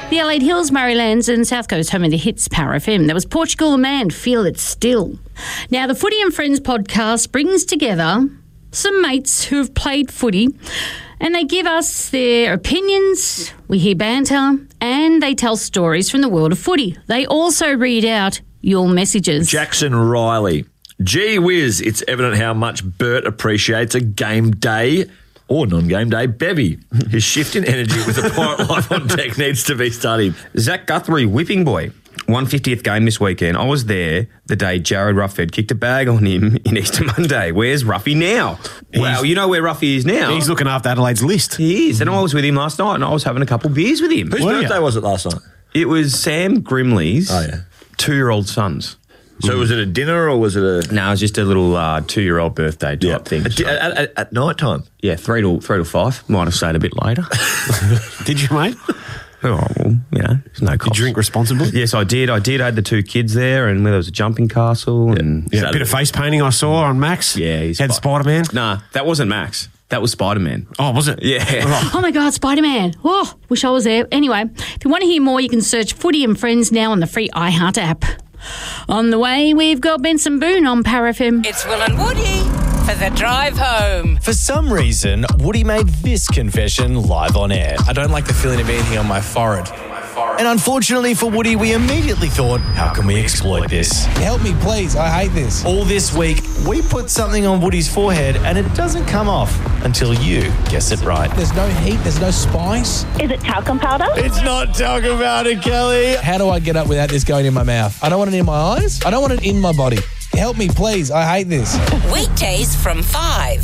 The Adelaide Hills, Murraylands and South Coast, home of the hits, Power FM. There was Portugal Man, Feel It Still. Now, the Footy and Friends podcast brings together some mates who have played footy, and they give us their opinions, we hear banter, and they tell stories from the world of footy. They also read out your messages. Jackson Riley. Gee whiz, it's evident how much Bert appreciates a game day or non-game day bevy. His shift in energy with a pirate life on deck needs to be studied. Zach Guthrie, whipping boy. 150th game this weekend. I was there the day Jared Ruffhead kicked a bag on him in Easter Monday. Where's Ruffy now? Wow, you know where Ruffy is now? He's looking after Adelaide's list. He is, and I was with him last night and I was having a couple beers with him. Whose birthday was it last night? It was Sam Grimley's 2-year-old son's. So was it a dinner or was it a... No, it was just a little 2-year-old birthday type thing. At night time? Yeah, 3 till 5. Might have stayed a bit later. Did you, mate? Oh, well, you know, there's no cost. Did you drink responsibly? Yes, I did. I had the 2 kids there, and there was a jumping castle. And a bit of face painting I saw on Max. Yeah. He's had Spider-Man. Nah, that wasn't Max. That was Spider-Man. Oh, was it? Yeah. Oh, my God, Spider-Man. Oh, wish I was there. Anyway, if you want to hear more, you can search Footy and Friends now on the free iHeart app. On the way, we've got Benson Boone on Power FM. It's Will and Woody for the drive home. For some reason, Woody made this confession live on air. I don't like the feeling of anything on my forehead. And unfortunately for Woody, we immediately thought, how can we exploit this? Help me, please. I hate this. All this week, we put something on Woody's forehead and it doesn't come off until you guess it right. There's no heat. There's no spice. Is it talcum powder? It's not talcum powder, Kelly. How do I get up without this going in my mouth? I don't want it in my eyes. I don't want it in my body. Help me, please. I hate this. Weekdays from 5.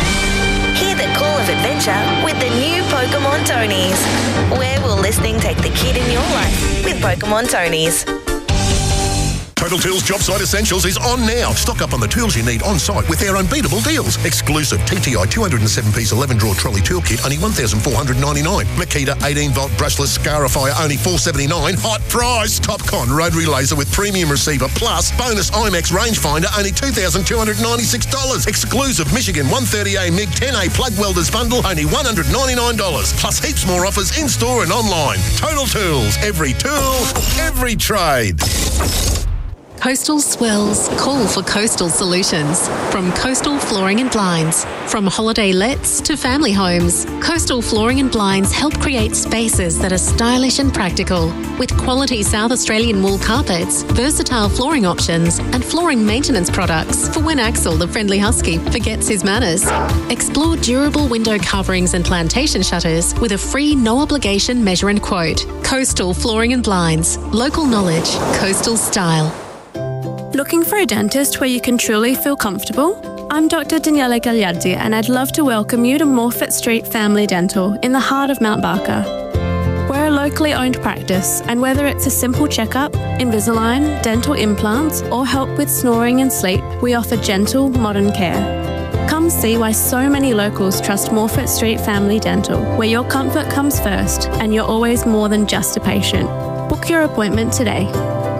Hear the call of adventure with the new Pokemon Tonies. Where will listening take the kid in your life with Pokemon Tonies? Total Tools Job Site Essentials is on now. Stock up on the tools you need on site with their unbeatable deals. Exclusive TTI 207-piece 11-drawer trolley toolkit, only $1,499. Makita 18-volt brushless scarifier, only $479. Hot price! Topcon rotary laser with premium receiver plus bonus IMAX rangefinder, only $2,296. Exclusive Michigan 130A MiG 10A plug welders bundle, only $199. Plus heaps more offers in-store and online. Total Tools. Every tool, every trade. Coastal swells call for coastal solutions. From Coastal Flooring and Blinds. From holiday lets to family homes, Coastal Flooring and Blinds help create spaces that are stylish and practical. With quality South Australian wool carpets, versatile flooring options and flooring maintenance products for when Axel, the friendly husky, forgets his manners. Explore durable window coverings and plantation shutters with a free no-obligation measure and quote. Coastal Flooring and Blinds. Local knowledge. Coastal style. Looking for a dentist where you can truly feel comfortable? I'm Dr. Daniela Gagliardi and I'd love to welcome you to Morfett Street Family Dental in the heart of Mount Barker. We're a locally owned practice and whether it's a simple checkup, Invisalign, dental implants or help with snoring and sleep, we offer gentle, modern care. Come see why so many locals trust Morfett Street Family Dental, where your comfort comes first and you're always more than just a patient. Book your appointment today.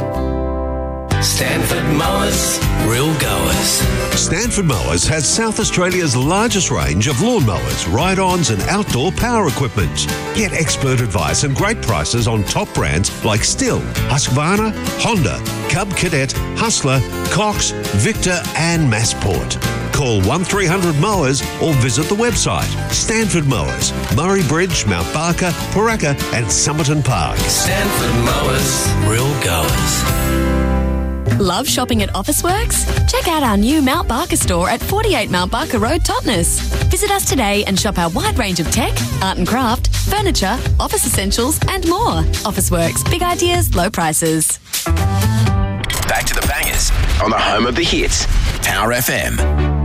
Stanford Mowers, real goers. Stanford Mowers has South Australia's largest range of lawn mowers, ride-ons and outdoor power equipment. Get expert advice and great prices on top brands like Stihl, Husqvarna, Honda, Cub Cadet, Hustler, Cox, Victor and Massport. Call 1300 Mowers or visit the website. Stanford Mowers, Murray Bridge, Mount Barker, Paraka and Somerton Park. Stanford Mowers, real goers. Love shopping at Officeworks? Check out our new Mount Barker store at 48 Mount Barker Road, Totnes. Visit us today and shop our wide range of tech, art and craft, furniture, office essentials and more. Officeworks, big ideas, low prices. Back to the bangers on the home of the hits, Power FM.